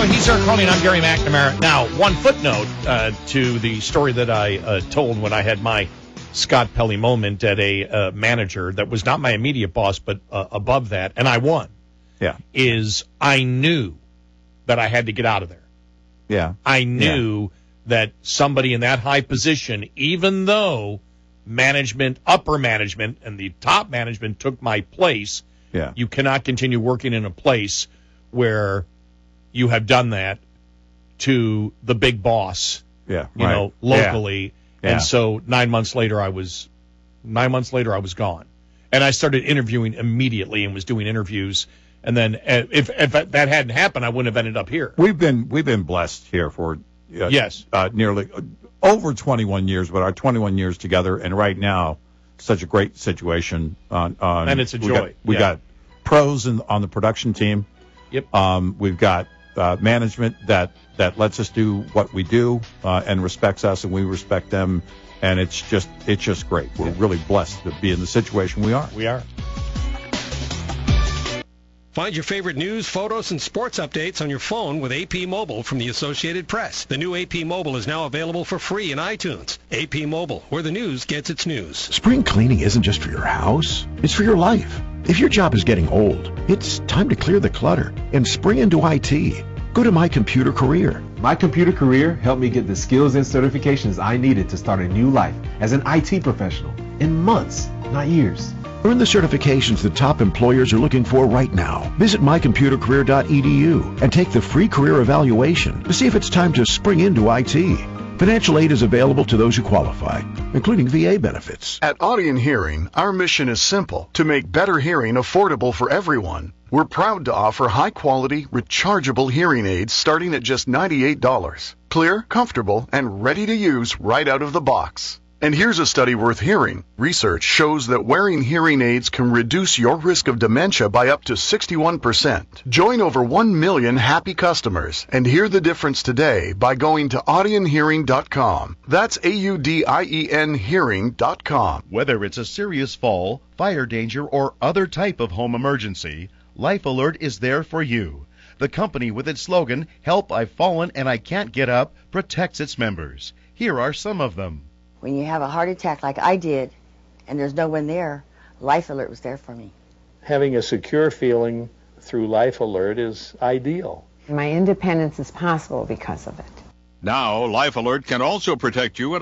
Radio. He's Eric Crowley, and I'm Gary McNamara. Now, one footnote to the story that I told when I had my Scott Pelley moment at a manager that was not my immediate boss, but above that, and I won. Yeah. Is I knew that I had to get out of there. Yeah. I knew that somebody in that high position, even though management, upper management, and the top management took my place, you cannot continue working in a place where you have done that to the big boss, locally. Yeah. And so 9 months later, I was gone. And I started interviewing immediately and was doing interviews. And then if that hadn't happened, I wouldn't have ended up here. We've been blessed here for nearly over 21 years, but our 21 years together, and right now, such a great situation. And it's a joy. We got pros on the production team. Yep. We've got management that lets us do what we do and respects us, and we respect them. And it's just great. We're really blessed to be in the situation we are. We are. Find your favorite news, photos, and sports updates on your phone with AP Mobile from the Associated Press. The new AP Mobile is now available for free in iTunes. AP Mobile, where the news gets its news. Spring cleaning isn't just for your house, it's for your life. If your job is getting old, it's time to clear the clutter and spring into IT. Go to My Computer Career. My Computer Career helped me get the skills and certifications I needed to start a new life as an IT professional in months, not years. Earn the certifications that top employers are looking for right now. Visit mycomputercareer.edu and take the free career evaluation to see if it's time to spring into IT. Financial aid is available to those who qualify, including VA benefits. At Audion Hearing, our mission is simple: to make better hearing affordable for everyone. We're proud to offer high-quality, rechargeable hearing aids starting at just $98. Clear, comfortable, and ready to use right out of the box. And here's a study worth hearing. Research shows that wearing hearing aids can reduce your risk of dementia by up to 61%. Join over 1 million happy customers and hear the difference today by going to audionhearing.com. That's AUDIEN hearing.com. Whether it's a serious fall, fire danger, or other type of home emergency, Life Alert is there for you. The company, with its slogan, "Help, I've Fallen and I Can't Get Up," protects its members. Here are some of them. When you have a heart attack like I did, and there's no one there, Life Alert was there for me. Having a secure feeling through Life Alert is ideal. My independence is possible because of it. Now, Life Alert can also protect you at